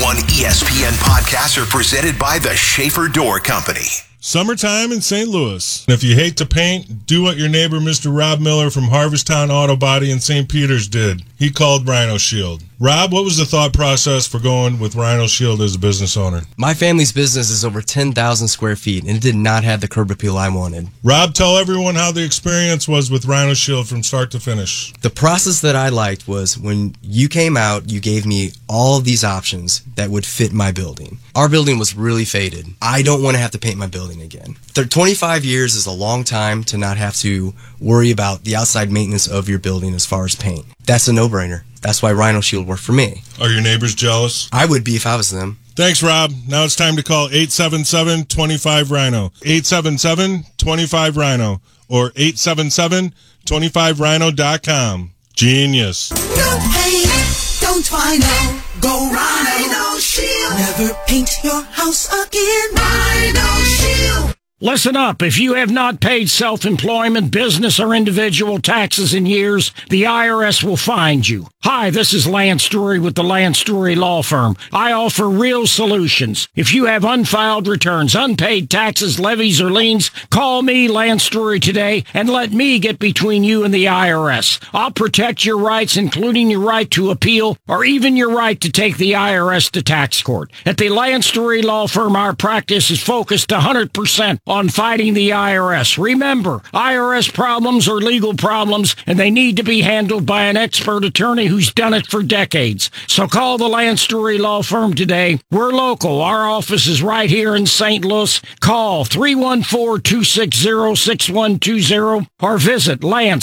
101 ESPN podcasts are presented by the Schaefer Door Company. Summertime in St. Louis. If you hate to paint, do what your neighbor Mr. Rob Miller from Harvesttown Auto Body in St. Peters did. He called Rhino Shield. Rob, what was the thought process for going with Rhino Shield as a business owner? My family's business is over 10,000 square feet, and it did not have the curb appeal I wanted. Rob, tell everyone how the experience was with Rhino Shield from start to finish. The process that I liked was when you came out, you gave me all of these options that would fit my building. Our building was really faded. I don't want to have to paint my building again. 25 years is a long time to not have to worry about the outside maintenance of your building as far as paint. That's a no-brainer. That's why Rhino Shield worked for me. Are your neighbors jealous? I would be if I was them. Thanks, Rob. Now it's time to call 877-25-RHINO. 877-25-RHINO or 877-25rhino.com. Genius. No pain, don't Rhino. Go Rhino Shield. Never paint your house again. Rhino Shield. Listen up. If you have not paid self-employment, business, or individual taxes in years, the IRS will find you. Hi, this is Lance Story with the Lance Story Law Firm. I offer real solutions. If you have unfiled returns, unpaid taxes, levies, or liens, call me, Lance Story, today, and let me get between you and the IRS. I'll protect your rights, including your right to appeal, or even your right to take the IRS to tax court. At the Lance Story Law Firm, our practice is focused 100% on fighting the IRS. Remember, IRS problems are legal problems, and they need to be handled by an expert attorney who's done it for decades. So call the Lance Story Law Firm today. We're local. Our office is right here in St. Louis. Call 314-260-6120 or visit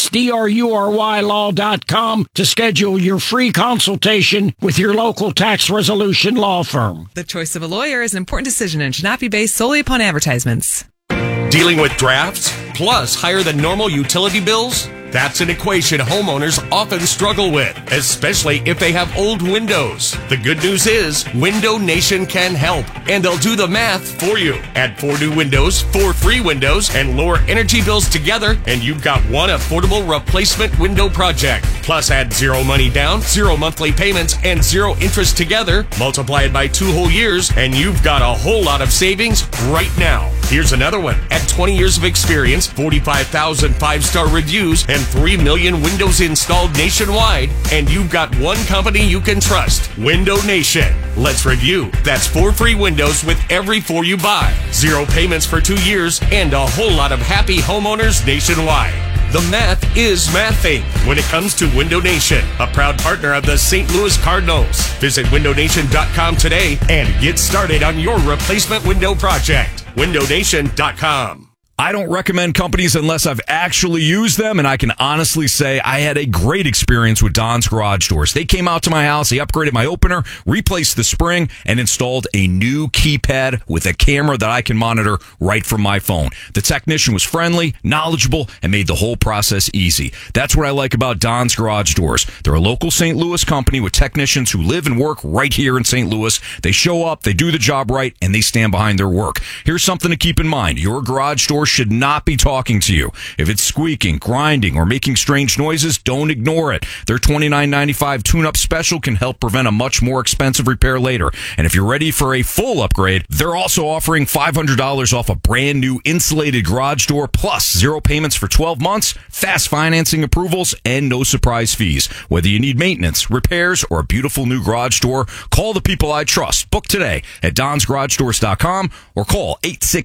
LanceDruryLaw.com to schedule your free consultation with your local tax resolution law firm. The choice of a lawyer is an important decision and should not be based solely upon advertisements. Dealing with drafts, plus higher than normal utility bills? That's an equation homeowners often struggle with, especially if they have old windows. The good news is Window Nation can help, and they'll do the math for you. Add 4 new windows, 4 free windows, and lower energy bills together, and you've got one affordable replacement window project. Plus add 0 money down, 0 monthly payments, and 0 interest together. Multiply it by 2 whole years, and you've got a whole lot of savings right now. Here's another one. At 20 years of experience, 45,000 5-star reviews, and 3 million windows installed nationwide, and you've got one company you can trust, Window Nation. Let's review. That's 4 free windows with every 4 you buy, 0 payments for 2 years, and a whole lot of happy homeowners nationwide. The math is mathing when it comes to Window Nation, a proud partner of the St. Louis Cardinals. Visit windownation.com today and get started on your replacement window project. windownation.com. I don't recommend companies unless I've actually used them, and I can honestly say I had a great experience with Don's Garage Doors. They came out to my house, they upgraded my opener, replaced the spring, and installed a new keypad with a camera that I can monitor right from my phone. The technician was friendly, knowledgeable, and made the whole process easy. That's what I like about Don's Garage Doors. They're a local St. Louis company with technicians who live and work right here in St. Louis. They show up, they do the job right, and they stand behind their work. Here's something to keep in mind. Your garage door should not be talking to you. If it's squeaking, grinding, or making strange noises, don't ignore it. Their $29.95 tune-up special can help prevent a much more expensive repair later. And if you're ready for a full upgrade, they're also offering $500 off a brand new insulated garage door, plus 0 payments for 12 months, fast financing approvals, and no surprise fees. Whether you need maintenance, repairs, or a beautiful new garage door, call the people I trust. Book today at donsgaragedoors.com or call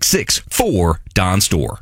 866-4-DONS-DOOR.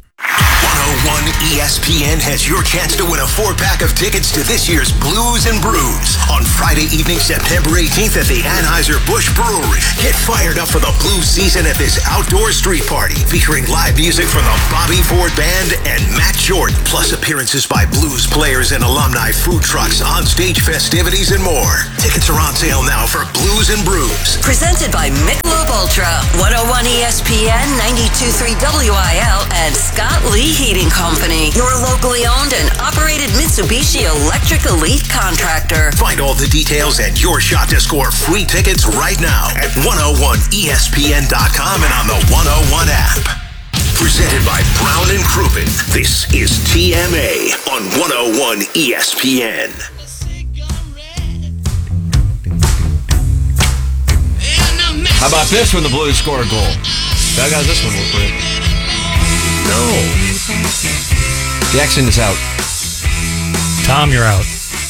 101 ESPN has your chance to win a 4-pack of tickets to this year's Blues and Brews on Friday evening, September 18th at the Anheuser-Busch Brewery. Get fired up for the blues season at this outdoor street party featuring live music from the Bobby Ford Band and Matt Jordan, plus appearances by blues players and alumni, food trucks, on-stage festivities, and more. Tickets are on sale now for Blues and Brews. Presented by Michelob Ultra, 101 ESPN, 92.3 WIL, and Scott Lee Heating Company, your locally owned and operated Mitsubishi Electric Elite contractor. Find all the details and your shot to score free tickets right now at 101ESPN.com and on the 101 app. Presented by Brown and Crouppen, this is TMA on 101 ESPN. How about this when the Blues score a goal? Doug, how's this one look for you? No. Jackson is out. Tom, you're out.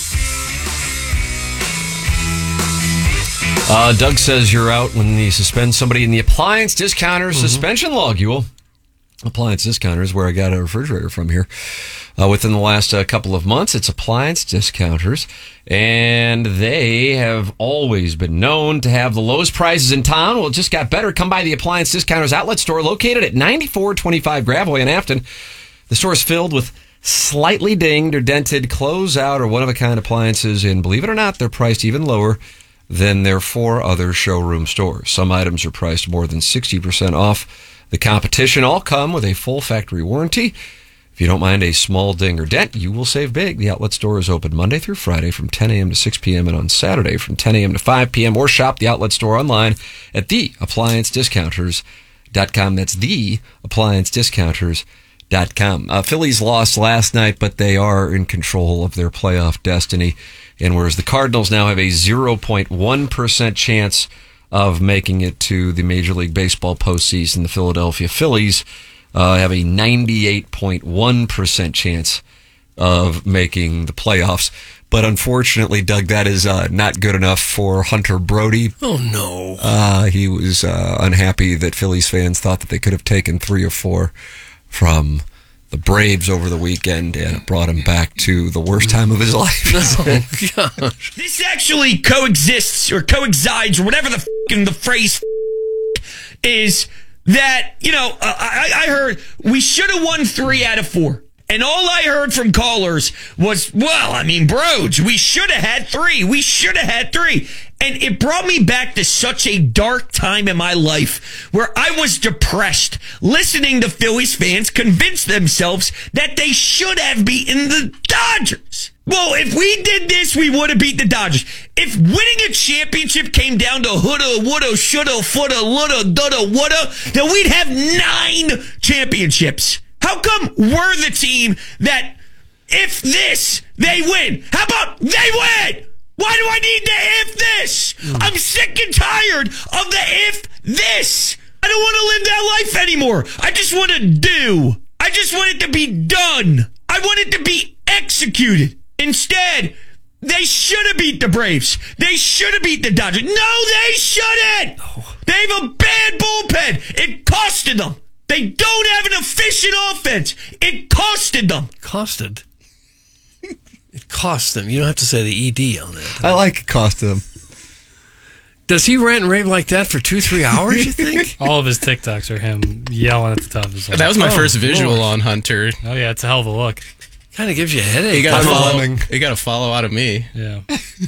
Doug says you're out when you suspend somebody in the appliance discounter suspension log. You will. Appliance Discounter is where I got a refrigerator from here. Within the last couple of months, it's Appliance Discounters, and they have always been known to have the lowest prices in town. Well, it just got better. Come by the Appliance Discounters outlet store located at 9425 Gravois in Afton. The store is filled with slightly dinged or dented closeout or one-of-a-kind appliances, and believe it or not, they're priced even lower than their 4 other showroom stores. Some items are priced more than 60% off the competition. All come with a full factory warranty. If you don't mind a small ding or dent, you will save big. The outlet store is open Monday through Friday from 10 a.m. to 6 p.m. and on Saturday from 10 a.m. to 5 p.m. or shop the outlet store online at theappliancediscounters.com. That's theappliancediscounters.com. Phillies lost last night, but they are in control of their playoff destiny. And whereas the Cardinals now have a 0.1% chance of making it to the Major League Baseball postseason, the Philadelphia Phillies have a 98.1% chance of making the playoffs. But unfortunately, Doug, that is not good enough for Hunter Brody. Oh, no. He was unhappy that Phillies fans thought that they could have taken 3 or 4 from the Braves over the weekend, and it brought him back to the worst time of his life. Oh, gosh. This actually coexists or coexides or whatever the phrase is that, I heard we should have won 3 out of 4. And all I heard from callers was, Broads, we should have had 3. We should have had 3. And it brought me back to such a dark time in my life where I was depressed listening to Phillies fans convince themselves that they should have beaten the Dodgers. Well, if we did this, we would have beat the Dodgers. If winning a championship came down to houlda, woulda, shoulda, fooda, lulda, dudda, woulda, then we'd have 9 championships. How come we're the team that if this, they win? How about they win? Why do I need the if this? I'm sick and tired of the if this. I don't want to live that life anymore. I just want to do. I just want it to be done. I want it to be executed. Instead, they should have beat the Braves. They should have beat the Dodgers. No, they shouldn't. They have a bad bullpen. It costed them. They don't have an efficient offense. It costed them. Costed? It cost them. You don't have to say the ED on that. I like it cost them. Does he rant and rave like that for 2-3 hours, you think? All of his TikToks are him yelling at the top of his lungs. That was my first visual on Hunter. Oh, yeah, it's a hell of a look. Kind of gives you a headache. You got to follow out of me. Yeah.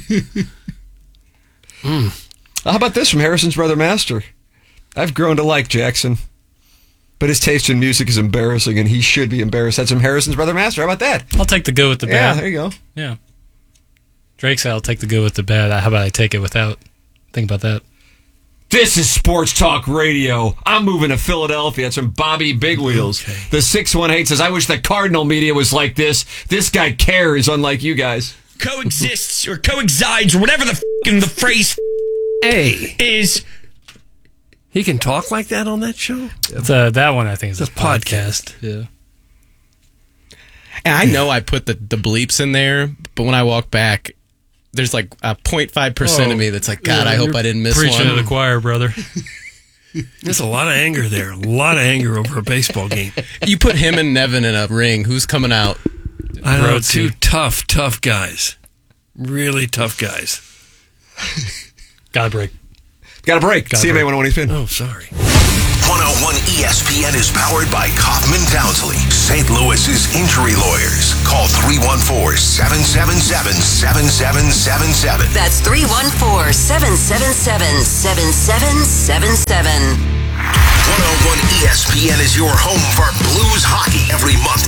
How about this from Harrison's brother Master? I've grown to like Jackson, but his taste in music is embarrassing, and he should be embarrassed. That's from Harrison's brother Master. How about that? I'll take the good with the bad. Yeah, there you go. Yeah. Drake said I'll take the good with the bad. How about I take it without? Think about that. This is Sports Talk Radio. I'm moving to Philadelphia. It's from Bobby Big Wheels. Okay. The 618 says, I wish the Cardinal media was like this. This guy cares, unlike you guys. Coexists or coexides or whatever the phrase is. He can talk like that on that show? That one, I think, is a podcast. Yeah. And I know I put the bleeps in there, but when I walk back, there's like a 0.5% of me that's like, God, I hope I didn't miss one. Preaching to the choir, brother. There's a lot of anger there. A lot of anger over a baseball game. You put him and Nevin in a ring. Who's coming out? I know, 2 tough guys. Really tough guys. Got a break. CMA 101 ESPN. Oh, sorry. 101 ESPN is powered by Kaufman Townsley, St. Louis's injury lawyers. Call 314-777-7777. That's 314-777-7777. 101 ESPN is your home for Blues hockey every month